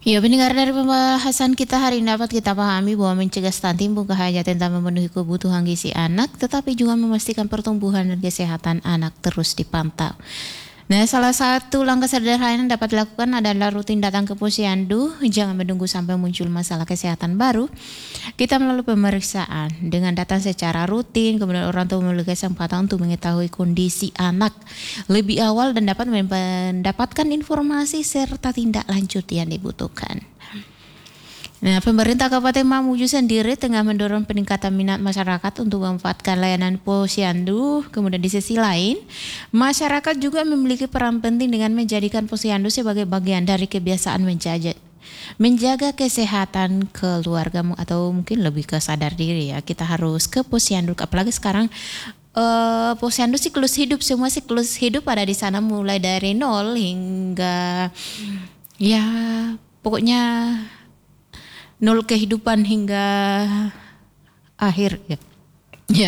Ya, pendengar dari pembahasan kita hari ini dapat kita pahami bahwa mencegah stunting bukan hanya tentang memenuhi kebutuhan gizi anak, tetapi juga memastikan pertumbuhan dan kesehatan anak terus dipantau. Nah, salah satu langkah sederhana yang dapat dilakukan adalah rutin datang ke posyandu, jangan menunggu sampai muncul masalah kesehatan baru. Kita melalui pemeriksaan dengan datang secara rutin, kemudian orang tua memiliki kesempatan untuk mengetahui kondisi anak lebih awal dan dapat mendapatkan informasi serta tindak lanjut yang dibutuhkan. Nah, pemerintah Kabupaten Mamuju sendiri tengah mendorong peningkatan minat masyarakat untuk memanfaatkan layanan posyandu. Kemudian di sisi lain, masyarakat juga memiliki peran penting dengan menjadikan posyandu sebagai bagian dari kebiasaan menjaga kesehatan keluargamu, atau mungkin lebih ke sadar diri ya. Kita harus ke posyandu, apalagi sekarang posyandu siklus hidup, semua siklus hidup ada di sana, mulai dari nol hingga ya pokoknya nol kehidupan hingga akhir ya. Ya.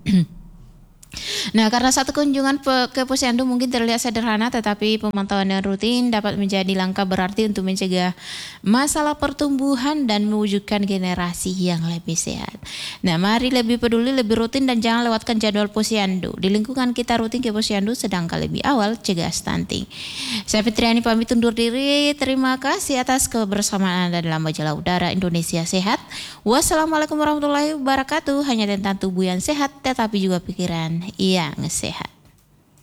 Nah, karena satu kunjungan ke posyandu mungkin terlihat sederhana, tetapi pemantauan yang rutin dapat menjadi langkah berarti untuk mencegah masalah pertumbuhan dan mewujudkan generasi yang lebih sehat. Nah, mari lebih peduli, lebih rutin, dan jangan lewatkan jadwal posyandu. Di lingkungan kita rutin ke posyandu, sedangkan lebih awal cegah stunting. Saya Fitriani pamit undur diri. Terima kasih atas kebersamaan Anda dalam Majalah Udara Indonesia Sehat. Wassalamualaikum warahmatullahi wabarakatuh. Hanya tentang tubuh yang sehat, tetapi juga pikiran yang sehat.